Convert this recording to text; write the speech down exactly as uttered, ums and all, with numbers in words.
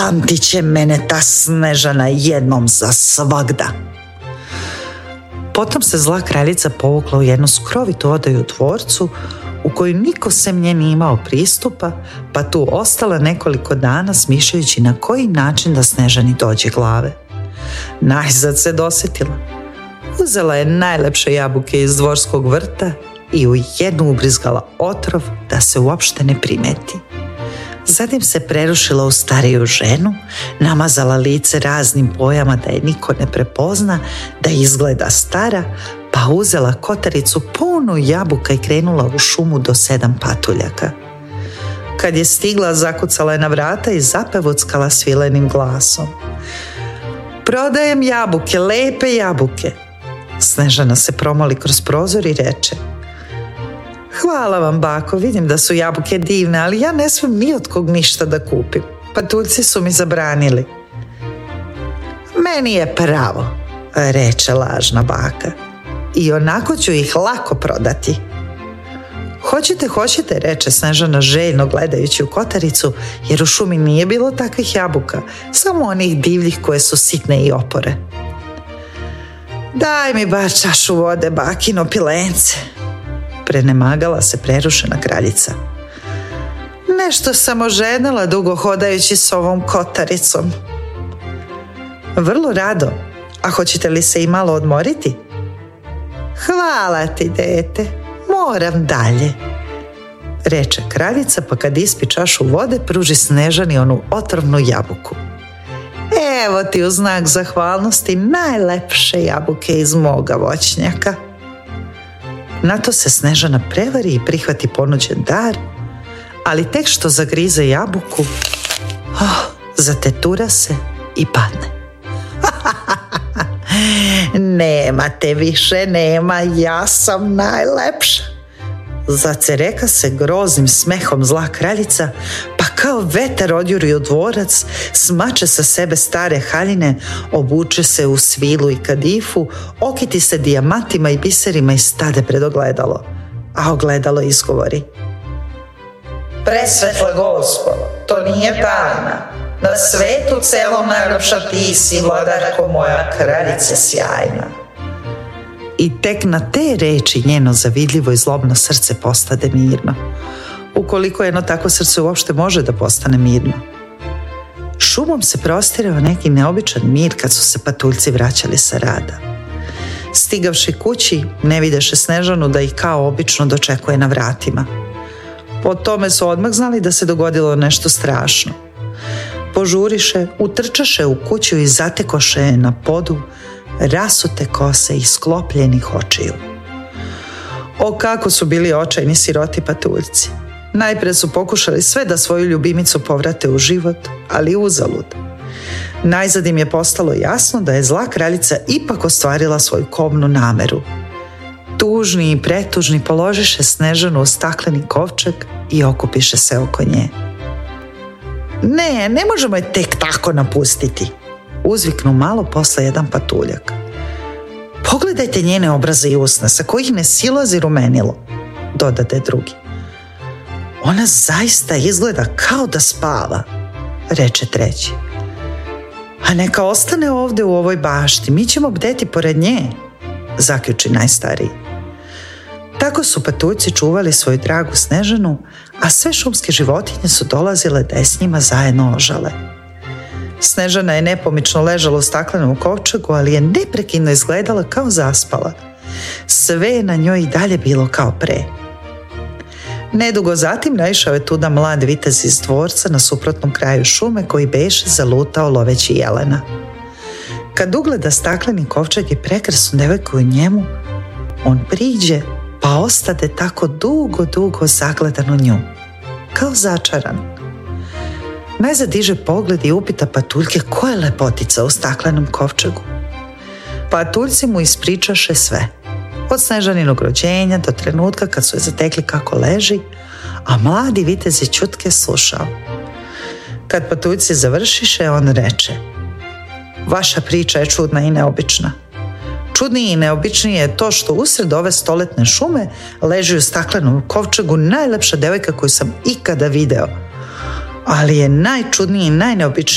pamtit će mene ta Snežana jednom za svagda. Potom se zla kraljica povukla u jednu skrovitu odaju u dvorcu u koju niko sem nje nije imao pristupa, pa tu ostala nekoliko dana smišljajući na koji način da Snežani dođe glave. Najzad se dosjetila. Uzela je najlepše jabuke iz dvorskog vrta i u jednu ubrizgala otrov da se uopšte ne primeti. Zatim se prerušila u stariju ženu, namazala lice raznim bojama da je niko ne prepozna, da izgleda stara, pa uzela kotaricu punu jabuka i krenula u šumu do sedam patuljaka. Kad je stigla, zakucala je na vrata i zapevuckala svilenim glasom. Prodajem jabuke, lepe jabuke. Snežana se promoli kroz prozor i reče: Hvala vam, bako, vidim da su jabuke divne, ali ja ne smijem ni od kog ništa da kupim. Patuljci su mi zabranili. Meni je pravo, reče lažna baka. I onako ću ih lako prodati. Hoćete, hoćete, reče Snežana željno gledajući u kotaricu, jer u šumi nije bilo takvih jabuka, samo onih divljih koje su sitne i opore. Daj mi bar čašu vode, bakino pilence, prenemagala se prerušena kraljica. Nešto sam oženila dugo hodajući s ovom kotaricom. Vrlo rado, a hoćete li se i malo odmoriti? Hvala ti, dete, moram dalje, reče kraljica, pa kad ispi čašu vode pruži Snežani onu otrovnu jabuku. Evo ti u znak zahvalnosti najlepše jabuke iz moga voćnjaka. Na to se Snežana prevari i prihvati ponuđen dar, ali tek što zagrize jabuku, oh, zatetura se i padne. Nema te više, nema, ja sam najlepša, zacereka se groznim smehom zla kraljica, pa kao vetar odjuri u dvorac, smače sa sebe stare haljine, obuče se u svilu i kadifu, okiti se dijamantima i biserima i stade pred ogledalo, a ogledalo izgovori: Presvetla Gospodo, to nije tajna. Na svetu celom najlepša ti si, vladarko moja, kraljice sjajna. I tek na te reči njeno zavidljivo i zlobno srce postade mirno. Ukoliko jedno takvo srce uopšte može da postane mirno. Šumom se prostirao neki neobičan mir kad su se patuljci vraćali sa rada. Stigavši kući, ne videše Snežanu da ih kao obično dočekuje na vratima. Po tome su odmah znali da se dogodilo nešto strašno. Požuriše, utrčaše u kuću i zatekoše je na podu, rasute kose i sklopljenih očiju. O, kako su bili očajni siroti patuljci. Najpre su pokušali sve da svoju ljubimicu povrate u život, ali uzalud. Najzad im je postalo jasno da je zla kraljica ipak ostvarila svoju kobnu nameru. Tužni i pretužni položiše Snežanu u stakleni kovčeg i okupiše se oko nje. Ne, ne možemo je tek tako napustiti, uzviknu malo posle jedan patuljak. Pogledajte njene obraze i usne, sa kojih ne silazi rumenilo, dodade drugi. Ona zaista izgleda kao da spava, reče treći. A neka ostane ovde u ovoj bašti, mi ćemo bdeti pored nje, zaključi najstariji. Tako su patuljci čuvali svoju dragu Snežanu, a sve šumske životinje su dolazile da je s njima zajedno ožale. Snežana je nepomično ležala u staklenom kovčegu, ali je neprekidno izgledala kao zaspala. Sve je na njoj i dalje bilo kao pre. Nedugo zatim naišao je tuda mlad vitez iz dvorca na suprotnom kraju šume koji beše zalutao loveći jelena. Kad ugleda stakleni kovčeg i prekrasnu devojku u njemu, on priđe pa ostade tako dugo, dugo zagledan u nju, kao začaran. Najzad diže pogled i upita patuljke ko je lepotica u staklenom kovčegu. Patuljci mu ispričaše sve, od Snežaninog rođenja do trenutka kad su je zatekli kako leži, a mladi vitez je ćutke slušao. Kad patuljci završiše, on reče: Vaša priča je čudna i neobična. Čudnije i neobičnije je to što usred ove stoletne šume leži u staklenom kovčegu najlepša devojka koju sam ikada video. Ali je najčudnije i najneobičnije